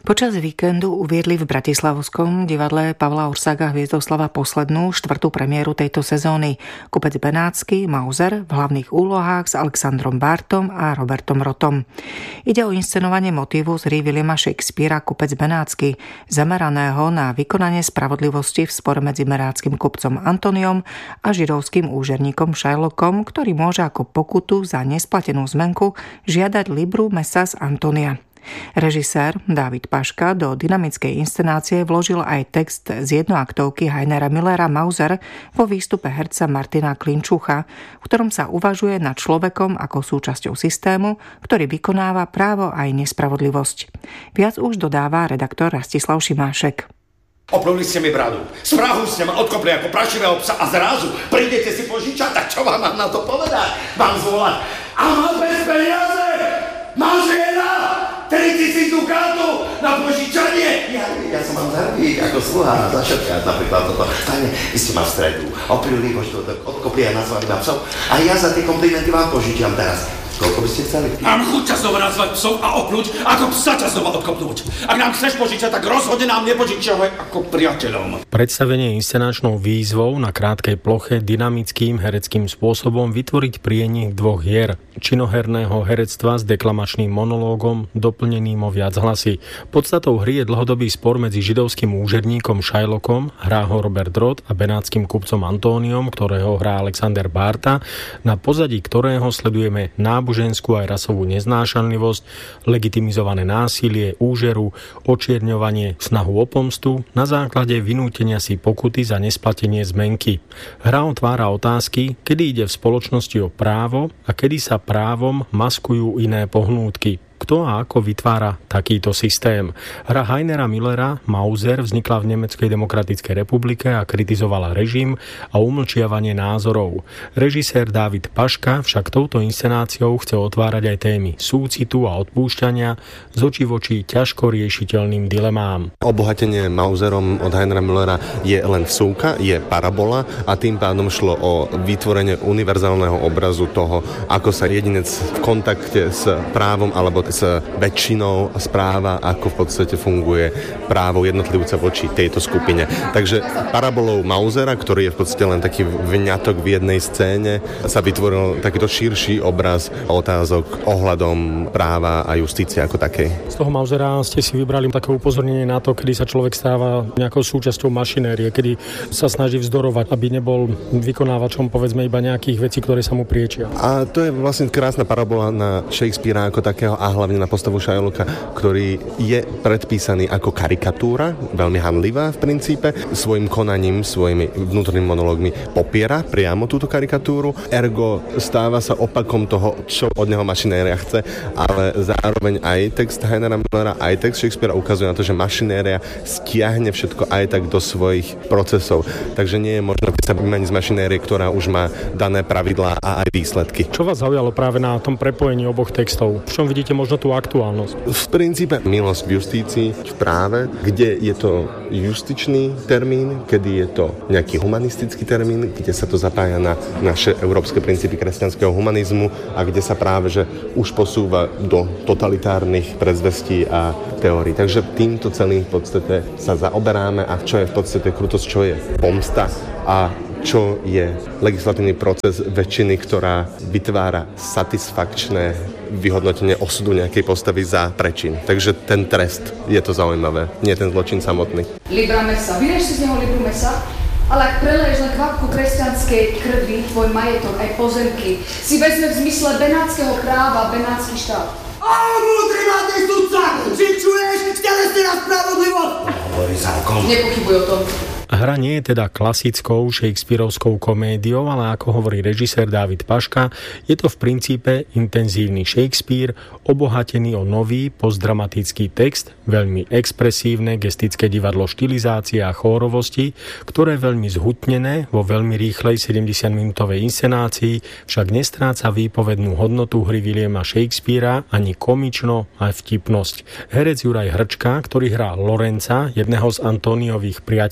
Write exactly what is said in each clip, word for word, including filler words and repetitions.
Počas víkendu uviedli v Bratislavskom divadle Pavla Orsága Hviezdoslava poslednú, štvrtú premiéru tejto sezóny. Kupec Benátsky, Mauser v hlavných úlohách s Alexandrom Bartom a Robertom Rotom. Ide o inscenovanie motívu z hry Williama Shakespearea Kupec Benátsky, zameraného na vykonanie spravodlivosti v spore medzi merátskym kupcom Antoniom a židovským úžerníkom Shylockom, ktorý môže ako pokutu za nesplatenú zmenku žiadať libru mesa z Antonia. Režisér Dávid Paška do dynamickej inscenácie vložil aj text z jednoaktovky Heinera Millera Mauser vo výstupe herca Martina Klinčucha, v ktorom sa uvažuje nad človekom ako súčasťou systému, ktorý vykonáva právo aj nespravodlivosť. Viac už dodáva redaktor Rastislav Šimášek. Opluli ste mi bradu, z prahu ste ma odkopli ako prašivého psa a zrazu prídete si požičať, tak čo vám mám na to povedať? Mám zvolať a mám bez peniaze? Mám žena? tri tisíc dukátov na požičanie? Ja, ja som vám zarbík ako sluha za všetkát, napríklad toto. Tajne, vy ste ma v stredu opilili, možno tak odkopli a nazvali ma psov a ja za tie komplimenty vám požičiam teraz. Koľko by ste chceli? Mám chuť ťa znova nazvať psov a opľuť, ako psa ťa znova odkopnúť. Ak nám chceš požičať, tak rozhodne nám nepožičiavaj ako priateľom. Predstavenie inscenačnou výzvou na krátkej ploche dynamickým hereckým spôsobom vytvoriť prienik dvoch hier. Činoherného herectva s deklamačným monológom, doplneným o viac hlasy. Podstatou hry je dlhodobý spor medzi židovským úžerníkom Shylockom, hrá ho Robert Rot, a benátskym kupcom Antóniom, ktorého hrá Alexander Barta, na pozadí ktorého sledujeme náboženskú aj rasovú neznášanlivosť, legitimizované násilie, úžeru, očierňovanie, snahu o pomstu na základe vynútenia si pokuty za nesplatenie zmenky. Hra otvára otázky, kedy ide v spoločnosti o právo a kedy sa právom maskujú iné pohnútky. Kto a ako vytvára takýto systém? Hra Heinera Millera Mauser vznikla v Nemeckej demokratickej republike a kritizovala režim a umlčiavanie názorov. Režisér Dávid Paška však touto inscenáciou chce otvárať aj témy súcitu a odpúšťania z očí voči ťažko riešiteľným dilemám. Obohatenie Mauserom od Heinera Millera je len vsúka, je parabola a tým pádom šlo o vytvorenie univerzálneho obrazu toho, ako sa jedinec v kontakte s právom alebo s väčšinou správa, ako v podstate funguje právo jednotlivca voči tejto skupine. Takže parabolou Mausera, ktorý je v podstate len taký vňatok v jednej scéne, sa vytvoril takýto širší obraz otázok ohľadom práva a justície ako takej. Z toho Mausera ste si vybrali také upozornenie na to, kedy sa človek stáva nejakou súčasťou mašinérie, kedy sa snaží vzdorovať, aby nebol vykonávačom povedzme iba nejakých vecí, ktoré sa mu priečia. A to je vlastne krásna parabola na Shakespearea ako takého a hlavne na postavu Shylocka, ktorý je predpísaný ako karikatúra, veľmi hanlivá v princípe, svojim konaním, svojimi vnútornými monológmi popiera priamo túto karikatúru, ergo stáva sa opakom toho, čo od neho mašinéria chce, ale zároveň aj text Heinera Millera, aj text Shakespearea ukazuje na to, že mašinéria stiahne všetko aj tak do svojich procesov. Takže nie je možné sa vymaniť z mašinérie, ktorá už má dané pravidlá a aj výsledky. Čo vás zaujalo práve na tom prepojení oboch textov? V čom vidíte možno tú aktuálnosť? V princípe milosť v justícii, v práve, kde je to justičný termín, kedy je to nejaký humanistický termín, kde sa to zapája na naše európske princípy kresťanského humanizmu a kde sa práve že už posúva do totalitárnych predzvestí a teórií. Takže týmto celým v podstate sa zaoberáme a čo je v podstate krutosť, čo je pomsta a čo je legislatívny proces väčšiny, ktorá vytvára satisfakčné vyhodnotenie osudu nejakej postavy za prečin. Takže ten trest je to zaujímavé, nie ten zločin samotný. Libra mesa. Vyrieš si z neho libru mesa, ale ak preleješ len kvapku kresťanskej krvi, tvoj majetok aj pozemky si vezme v zmysle benátskeho práva benátsky štát. Á, múdry máte sudca! Si čuješ telesná spravodlivosť? Hovorí zákon. Nepochybuj o tom. Hra nie je teda klasickou shakespearovskou komédiou, ale ako hovorí režisér Dávid Paška, je to v princípe intenzívny Shakespeare, obohatený o nový postdramatický text, veľmi expresívne gestické divadlo štilizácie a chórovosti, ktoré veľmi zhutnené vo veľmi rýchlej sedemdesiatminútovej inscenácii však nestráca výpovednú hodnotu hry Williama Shakespearea ani komično aj vtipnosť. Herec Juraj Hrčka, ktorý hrá Lorenza, jedného z Antóniových priateľov,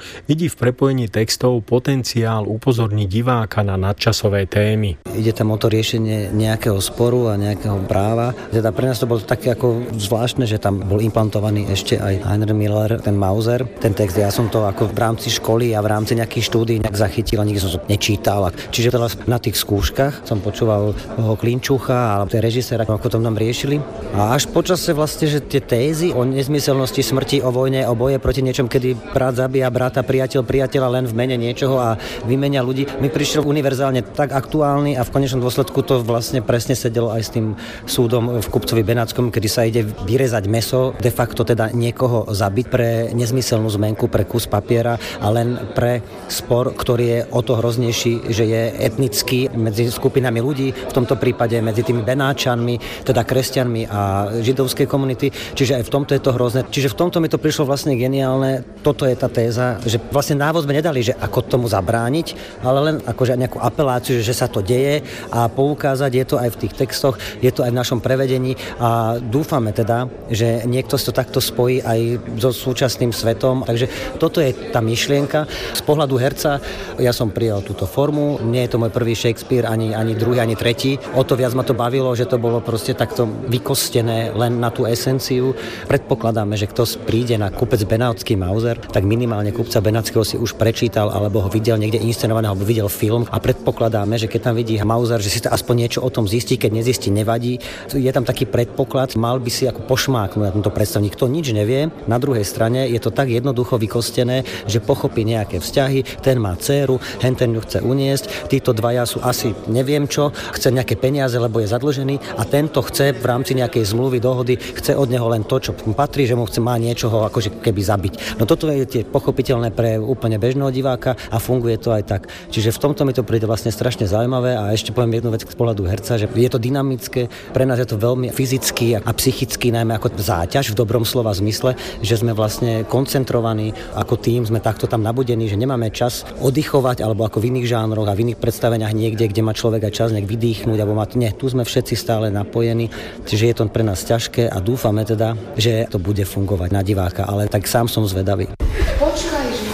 vidí v prepojení textov potenciál upozorniť diváka na nadčasové témy. Ide tam o to riešenie nejakého sporu a nejakého práva. Teda pre nás to bolo také ako zvláštne, že tam bol implantovaný ešte aj Heiner Müller, ten Mauser. Ten text, ja som to ako v rámci školy a v rámci nejakých štúdií nejak zachytil a nikdy som to nečítal. Čiže teraz na tých skúškach som počúval Klinčucha alebo tie režiséra, ako to nám riešili. A až počasie vlastne, že tie tézy o nezmyselnosti smrti, o vojne, o boje proti niečom, kedy brat zabíja brata, priateľ priateľa len v mene niečoho a vymenia ľudí, mi prišiel univerzálne tak aktuálny a v konečnom dôsledku to vlastne presne sedelo aj s tým súdom v Kupcovi Benátskom, kedy sa ide vyrezať mäso, de facto teda niekoho zabiť pre nezmyselnú zmenku, pre kus papiera a len pre spor, ktorý je o to hroznejší, že je etnický medzi skupinami ľudí, v tomto prípade medzi tými Benáčanmi, teda kresťanmi a židovskej komunity, čiže aj v tomto je to hrozné. Čiže v tomto mi to prišlo vlastne geniálne. Toto je tá téza, že vlastne návod sme nedali, že ako tomu zabrániť, ale len akože nejakú apeláciu, že sa to deje a poukázať, je to aj v tých textoch, je to aj v našom prevedení a dúfame teda, že niekto si to takto spojí aj so súčasným svetom. Takže toto je tá myšlienka. Z pohľadu herca ja som prijal túto formu. Nie je to môj prvý Shakespeare, ani, ani druhý, ani tretí. O to viac ma to bavilo, že to bolo proste takto vykostené len na tú esenciu. Predpokladáme, že kto príde na Kupec Benátsky Mauser, tak minimálne Kupca Benátskeho si už prečítal alebo ho videl niekde inscenovaného, alebo videl film a predpokladáme, že keď tam vidí Mauser, že si to aspoň niečo o tom zistí, keď nezistí, nevadí. Je tam taký predpoklad, mal by si ako pošmáknuť na tento predstavník. Kto nič nevie, na druhej strane je to tak jednoducho vykostené, že pochopí nejaké vzťahy, ten má dcéru, hen ten ju chce uniesť, títo dvaja sú asi neviem čo, chce nejaké peniaze, lebo je zadlžený a tento chce v rámci nejakej zmluvy, dohody, chce od neho len to, čo mu patrí, že mu chce má niečoho akože keby zabiť. No toto je tie pochopiteľné pre úplne bežného diváka a funguje to aj tak. Čiže v tomto mi to príde vlastne strašne zaujímavé a ešte poviem jednu vec z pohľadu herca, že je to dynamické, pre nás je to veľmi fyzicky a psychicky, najmä ako záťaž v dobrom slova zmysle, že sme vlastne koncentrovaní ako tým, sme takto tam nabudení, že nemáme čas oddychovať alebo ako v iných žánroch a v iných predstaveniach niekde, kde má človek aj čas nejak vydýchnuť alebo mať, nie, tu sme všetci stále napojení, čiže je to pre nás ťažké a dúfame teda, že to bude fungovať na diváka, ale tak sám som zvedavý. Počkaj, že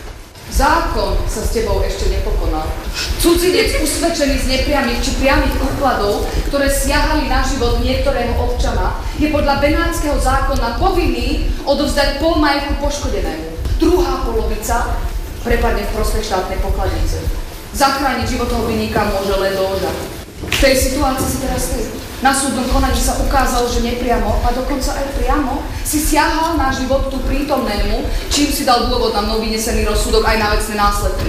zákon sa s tebou ešte nepokonal. Cudzinec usvedčený z nepriamých či priamých úkladov, ktoré siahali na život niektorého občana, je podľa Benátskeho zákona povinný odovzdať pol majetku poškodenému. Druhá polovica prepadne v prospech štátnej pokladnice. Zachrániť život toho vinníka môže len dohoda. V tej situácii si teraz ty. Na súdnom konaní sa ukázalo, že nepriamo a dokonca aj priamo si siahal na život tu prítomnému, čím si dal dôvod na mnou vynesený rozsudok aj na vecné následky.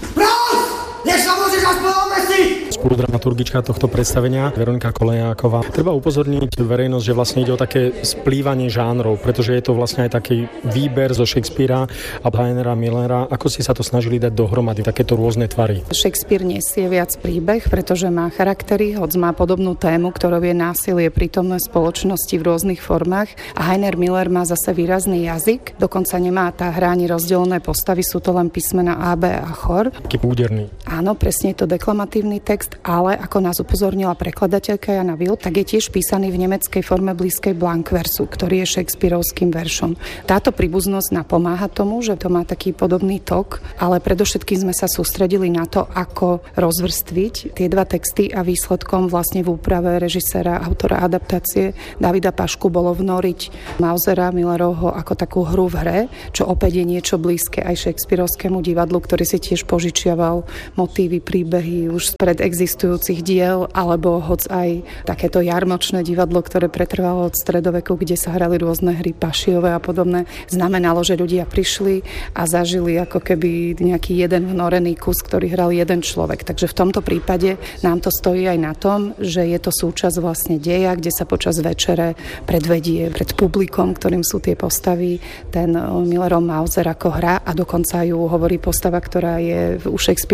Prost! Nech sa môžeš aspoň omestiť! Spoludramaturgička tohto predstavenia, Veronika Kolejáková. Treba upozorniť verejnosť, že vlastne ide o také splývanie žánrov, pretože je to vlastne aj taký výber zo Shakespearea a Heinera Müllera. Ako si sa to snažili dať dohromady, takéto rôzne tvary? Shakespeare nesie viac príbeh, pretože má charaktery, hoď má podobnú tému, ktorou je násilie prítomné spoločnosti v rôznych formách. A Heiner Müller má zase výrazný jazyk, dokonca nemá tá hra ani rozdelené postavy, sú to len písmena A, B a chor. Taký úderný. Áno, presne je to deklamatívny text, ale ako nás upozornila prekladateľka Jana Will, tak je tiež písaný v nemeckej forme blízkej Blankversu, ktorý je Shakespearovským veršom. Táto príbuznosť napomáha tomu, že to má taký podobný tok, ale predovšetkým sme sa sústredili na to, ako rozvrstviť tie dva texty a výsledkom vlastne v úprave režiséra, autora adaptácie Davida Pašku bolo vnoriť Mausera Müllerovho ako takú hru v hre, čo opäť je niečo blízke aj Shakespearovskému divadlu, ktorý si tiež požičiaval motívy, príbehy už spred existujúcich diel, alebo hoc aj takéto jarmočné divadlo, ktoré pretrvalo od stredoveku, kde sa hrali rôzne hry pašiové a podobné. Znamenalo, že ľudia prišli a zažili ako keby nejaký jeden vnorený kus, ktorý hral jeden človek. Takže v tomto prípade nám to stojí aj na tom, že je to súčasť vlastne deja, kde sa počas večere predvedie pred publikom, ktorým sú tie postavy, ten Müllerov Mauser ako hra a dokonca ju hovorí postava, ktorá je u Shakespearea ukotvená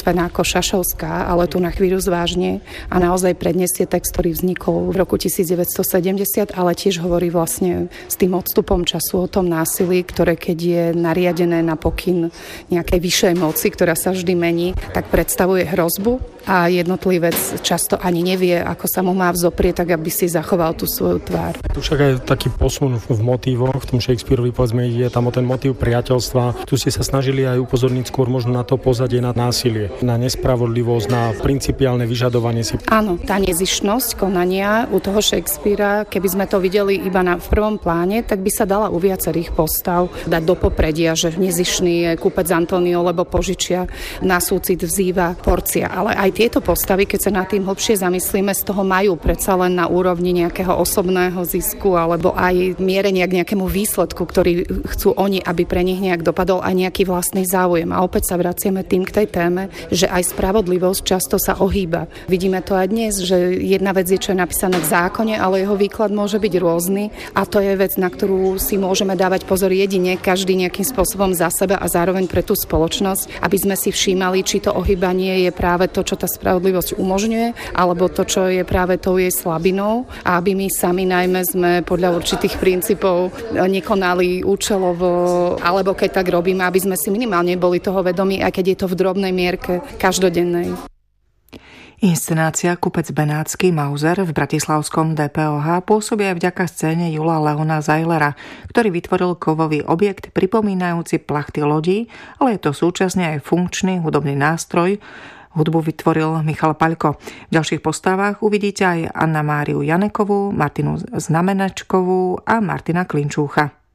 vystúpená ako šašovská, ale tu na chvíľu zvážne a naozaj predniesie text, ktorý vznikol v roku devätnásťsedemdesiat, ale tiež hovorí vlastne s tým odstupom času o tom násilí, ktoré keď je nariadené na pokyn nejakej vyššej moci, ktorá sa vždy mení, tak predstavuje hrozbu a jednotlivec často ani nevie, ako sa mu má vzoprieť, tak aby si zachoval tú svoju tvár. Tu však aj taký posun v motívoch, v tom Shakespeareovi povedzme je tam o ten motív priateľstva. Tu ste sa snažili aj upozorniť skôr možno na to pozadie, na násilie, na nespravodlivosť, na principiálne vyžadovanie si. Áno, tá nezištnosť konania u toho Shakespearea, keby sme to videli iba na, v prvom pláne, tak by sa dala u viacerých postav dať do popredia, že nezišný je kúpec Antonio, lebo požičia, na súcit vzýva Porcia. Ale aj tieto postavy, keď sa nad tým hlbšie zamyslíme, z toho majú predsa len na úrovni nejakého osobného zisku alebo aj mierenia k nejakému výsledku, ktorý chcú oni, aby pre nich nejak dopadol aj nejaký vlastný záujem. A opäť sa vraciame tým k tej téme, že aj spravodlivosť často sa ohýba. Vidíme to aj dnes, že jedna vec je, čo je napísané v zákone, ale jeho výklad môže byť rôzny a to je vec, na ktorú si môžeme dávať pozor jedine každý nejakým spôsobom za seba a zároveň pre tú spoločnosť, aby sme si všímali, či to ohýbanie je práve to, čo tá spravodlivosť umožňuje, alebo to, čo je práve tou jej slabinou, a aby my sami najmä sme podľa určitých princípov nekonali účelovo, alebo keď tak robíme, aby sme si minimálne boli toho vedomí, aj keď je to v drobnej mierke každodennej. Inscenácia Kúpec benátsky Mauser v bratislavskom dé pé ó há pôsobí aj vďaka scéne Jula Leona Zajlera, ktorý vytvoril kovový objekt pripomínajúci plachty lodí, ale je to súčasne aj funkčný hudobný nástroj. Hudbu vytvoril Michal Paľko. V ďalších postavách uvidíte aj Anna Máriu Janekovú, Martinu Znamenačkovú a Martina Klinčúcha.